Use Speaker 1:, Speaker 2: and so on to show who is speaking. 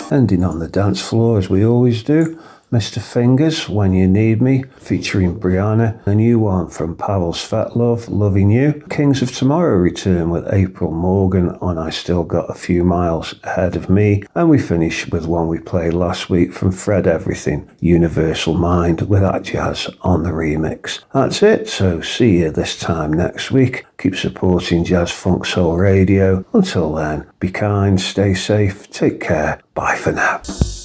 Speaker 1: Ending on the dance floor as we always do, Mr. Fingers, When You Need Me, featuring Brianna, a new one from Pavel Svetlov, Loving You. Kings of Tomorrow return with April Morgan on I Still Got a Few Miles Ahead of Me, and we finish with one we played last week from Fred Everything, Universal Mind, with Atjazz on the remix. That's it, so see you this time next week. Keep supporting Jazz Funk Soul Radio. Until then, be kind, stay safe, take care, bye for now.